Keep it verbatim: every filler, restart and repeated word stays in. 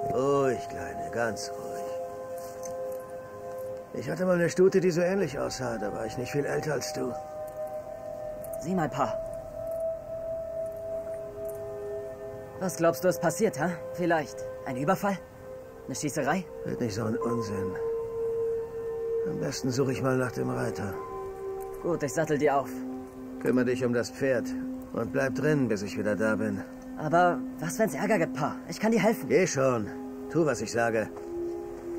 Ruhig, Kleine, ganz ruhig. Ich hatte mal eine Stute, die so ähnlich aussah. Da war ich nicht viel älter als du. Sieh mal, Pa. Was glaubst du, ist passiert, hä? Vielleicht ein Überfall? Eine Schießerei? Wird nicht so ein Unsinn. Am besten suche ich mal nach dem Reiter. Gut, ich sattel dir auf. Kümmere dich um das Pferd und bleib drin, bis ich wieder da bin. Aber was, wenn's Ärger gibt, Pa? Ich kann dir helfen. Geh schon. Tu, was ich sage.